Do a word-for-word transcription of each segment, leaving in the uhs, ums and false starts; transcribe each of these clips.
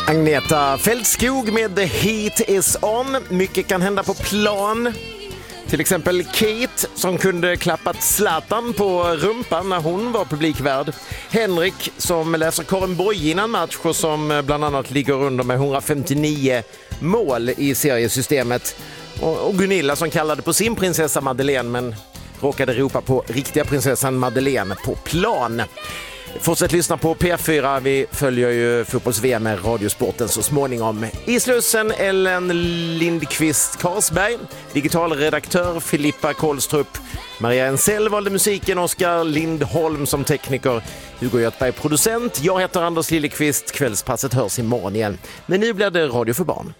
Agneta Fältskog med The Heat is on. Mycket kan hända på plan. Till exempel Kate som kunde klappat Zlatan på rumpan när hon var publikvärd. Henrik som läser Karin Boye innan match och som bland annat ligger under med hundrafemtionio mål i seriesystemet. Och Gunilla som kallade på sin prinsessa Madeleine men råkade ropa på riktiga prinsessan Madeleine på plan. Fortsätt lyssna på P fyra. Vi följer ju fotbolls-V M med Radiosporten så småningom. I Slussen Ellen Lindqvist Karsberg, digital redaktör Filippa Kolstrup, Maria Ensell valde musiken, Oskar Lindholm som tekniker, Hugo Göthberg producent. Jag heter Anders Lillekvist. Kvällspasset hörs imorgon igen. Men nu blir det radio för barn.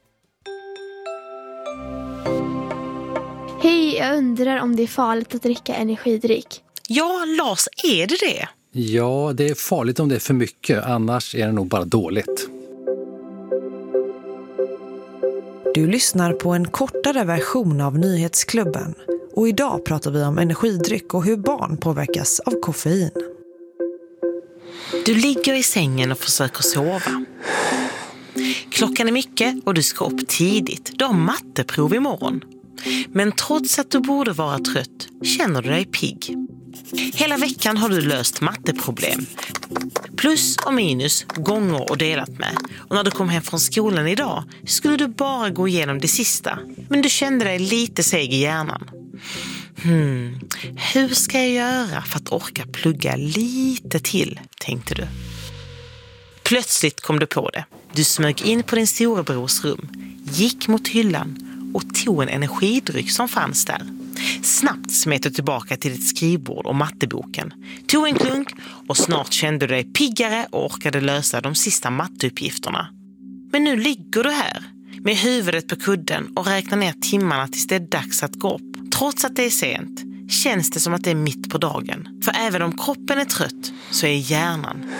Hej, jag undrar om det är farligt att dricka energidryck. Ja, Lars, är det det? Ja, det är farligt om det är för mycket, annars är det nog bara dåligt. Du lyssnar på en kortare version av Nyhetsklubben. Och idag pratar vi om energidryck och hur barn påverkas av koffein. Du ligger i sängen och försöker sova. Klockan är mycket och du ska upp tidigt. Du har matteprov imorgon. Men trots att du borde vara trött känner du dig pigg. Hela veckan har du löst matteproblem. Plus och minus, gånger och delat med. Och när du kom hem från skolan idag skulle du bara gå igenom det sista. Men du kände dig lite seg i hjärnan. Hmm, hur ska jag göra för att orka plugga lite till, tänkte du. Plötsligt kom du på det. Du smög in på din storebrors rum, gick mot hyllan och tog en energidryck som fanns där. Snabbt smet du tillbaka till ditt skrivbord och matteboken. Tog en klunk och snart kände du dig piggare och orkade lösa de sista matteuppgifterna. Men nu ligger du här med huvudet på kudden och räknar ner timmarna tills det är dags att gå upp. Trots att det är sent känns det som att det är mitt på dagen. För även om kroppen är trött så är hjärnan